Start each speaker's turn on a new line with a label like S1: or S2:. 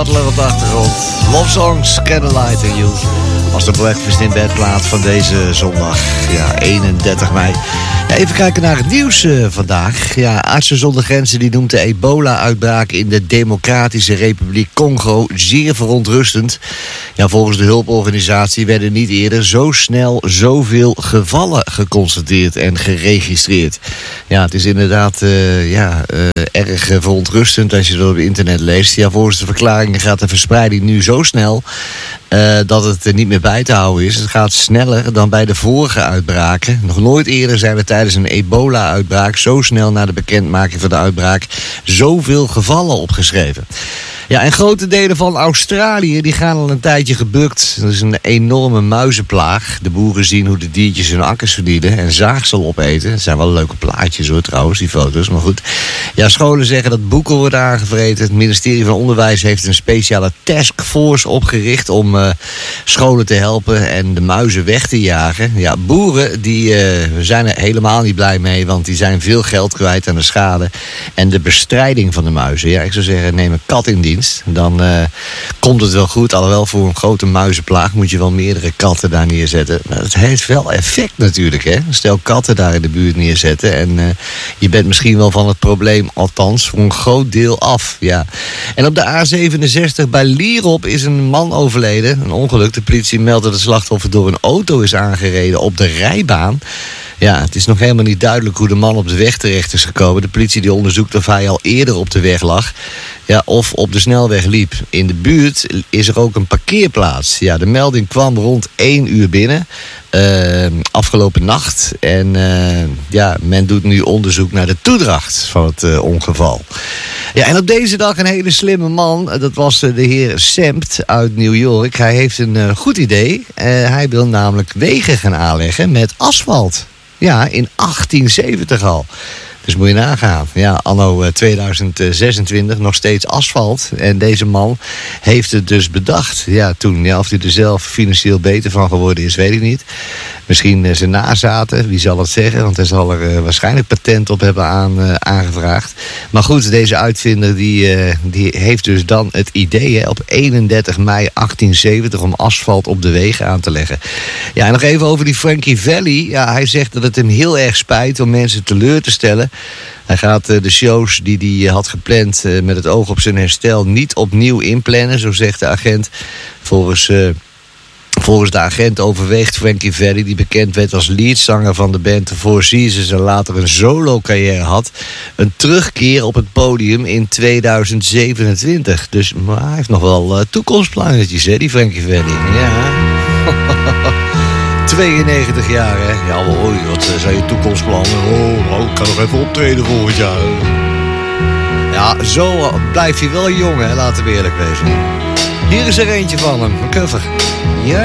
S1: Butler op de achtergrond. Love Songs, Candlelight and You. Als de breakfast in bed plaat van deze zondag, 31 mei. Ja, even kijken naar het nieuws vandaag. Ja, Artsen zonder Grenzen die noemt de ebola-uitbraak in de Democratische Republiek Congo zeer verontrustend. Ja, volgens de hulporganisatie werden niet eerder zo snel zoveel gevallen geconstateerd en geregistreerd. Ja, het is inderdaad erg verontrustend als je dat op internet leest. Ja, volgens de verklaringen gaat de verspreiding nu zo snel dat het niet meer bij te houden is. Het gaat sneller dan bij de vorige uitbraken. Nog nooit eerder zijn er tijdens een ebola-uitbraak zo snel na de bekendmaking van de uitbraak zoveel gevallen opgeschreven. Ja, en grote delen van Australië die gaan al een tijdje gebukt. Dat is een enorme muizenplaag. De boeren zien hoe de diertjes hun akkers verdienen en zaagsel opeten. Het zijn wel leuke plaatjes hoor trouwens, die foto's, maar goed. Ja, scholen zeggen dat boeken worden aangevreten. Het ministerie van Onderwijs heeft een speciale taskforce opgericht om scholen te helpen en de muizen weg te jagen. Ja, boeren die zijn er helemaal niet blij mee, want die zijn veel geld kwijt aan de schade en de bestrijding van de muizen. Ja, ik zou zeggen, neem een kat in dienst. Dan komt het wel goed. Alhoewel voor een grote muizenplaag moet je wel meerdere katten daar neerzetten. Maar het heeft wel effect natuurlijk. Hè? Stel katten daar in de buurt neerzetten. En je bent misschien wel van het probleem, althans voor een groot deel af. Ja. En op de A67 bij Lierop is een man overleden. Een ongeluk. De politie meldt dat het slachtoffer door een auto is aangereden op de rijbaan. Ja, het is nog helemaal niet duidelijk hoe de man op de weg terecht is gekomen. De politie die onderzoekt of hij al eerder op de weg lag. Ja, of op de snelweg liep. In de buurt is er ook een parkeerplaats. Ja, de melding kwam rond 1 uur binnen. Afgelopen nacht. En men doet nu onderzoek naar de toedracht van het ongeval. Ja, en op deze dag een hele slimme man. Dat was de heer Sempt uit New York. Hij heeft een goed idee. Hij wil namelijk wegen gaan aanleggen met asfalt. Ja, in 1870 al. Dus moet je nagaan. Ja, anno 2026 nog steeds asfalt. En deze man heeft het dus bedacht. Ja, toen. Ja, of hij er zelf financieel beter van geworden is, weet ik niet. Misschien zijn nazaten, wie zal het zeggen? Want hij zal er waarschijnlijk patent op hebben aangevraagd. Maar goed, deze uitvinder die heeft dus dan het idee op 31 mei 1870 om asfalt op de wegen aan te leggen. Ja, en nog even over die Frankie Valli. Ja, hij zegt dat het hem heel erg spijt om mensen teleur te stellen. Hij gaat de shows die hij had gepland met het oog op zijn herstel niet opnieuw inplannen, zo zegt de agent. Volgens de agent overweegt Frankie Valli, die bekend werd als leadzanger van de band The Four Seasons en later een solo-carrière had, een terugkeer op het podium in 2027. Dus maar hij heeft nog wel toekomstplannetjes, hè, die Frankie Valli. Ja. 92 jaar, hè. Ja, maar wat zijn je toekomstplannen? Nou, ik kan nog even optreden volgend jaar. Ja, zo blijft hij wel jong, hè. Laten we eerlijk wezen. Hier is er eentje van hem, een cover. Ja.